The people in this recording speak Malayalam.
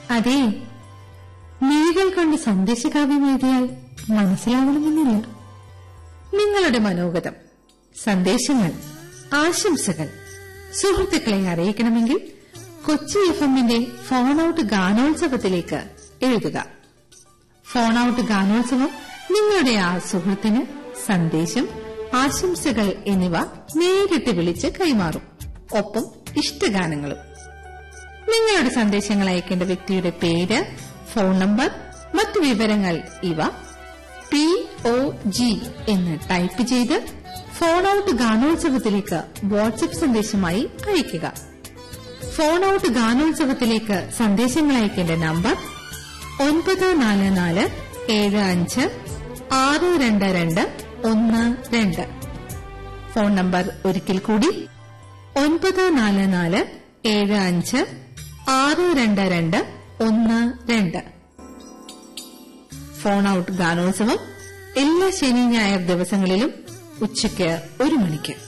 അതെ, മിഴികൾ കൊണ്ട് സന്ദേശകാവ്യം എഴുതിയാൽ മനസ്സിലാവണമെന്നില്ല. നിങ്ങളുടെ മനോഗതം, സന്ദേശങ്ങൾ, ആശംസകൾ സുഹൃത്തുക്കളെ അറിയിക്കണമെങ്കിൽ കൊച്ചി FM-ന്റെ ഫോൺ ഔട്ട് ഗാനോത്സവത്തിലേക്ക് എഴുതുക. ഫോൺ ഔട്ട് ഗാനോത്സവം നിങ്ങളുടെ ആ സുഹൃത്തിന് സന്ദേശം, ആശംസകൾ എന്നിവ നേരിട്ട് വിളിച്ച് കൈമാറും. ഒപ്പം ഇഷ്ടഗാനങ്ങളും. നിങ്ങളുടെ സന്ദേശങ്ങൾ അയക്കേണ്ട വ്യക്തിയുടെ പേര്, ഫോൺ നമ്പർ, മറ്റു വിവരങ്ങൾ ഇവ POG എന്ന് ടൈപ്പ് ചെയ്ത് ഫോൺ ഔട്ട് ഗാനോത്സവത്തിലേക്ക് വാട്സ്ആപ്പ് സന്ദേശമായി അയയ്ക്കുക. ഫോൺ ഔട്ട് ഗാനോത്സവത്തിലേക്ക് സന്ദേശങ്ങൾ അയക്കേണ്ട നമ്പർ 9445262212. ഫോൺ നമ്പർ ഒരിക്കൽ കൂടി 9445262212. ഫോൺ ഔട്ട് ഗാനോത്സവം എല്ലാ ശനി ഞായർ ദിവസങ്ങളിലും ഉച്ചയ്ക്ക് 1 മണിക്ക്.